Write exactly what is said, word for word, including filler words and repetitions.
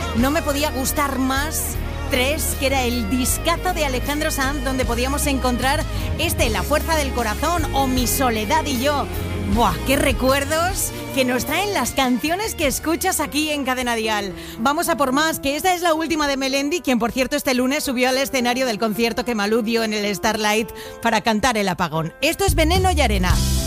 no me podía gustar más. Tres, que era el discazo de Alejandro Sanz, donde podíamos encontrar este, La fuerza del corazón o Mi soledad y yo. ¡Buah! ¡Qué recuerdos que nos traen las canciones que escuchas aquí en Cadena Dial! Vamos a por más, que esta es la última de Melendi, quien por cierto este lunes subió al escenario del concierto que Malú dio en el Starlight para cantar El apagón. Esto es Veneno y Arena.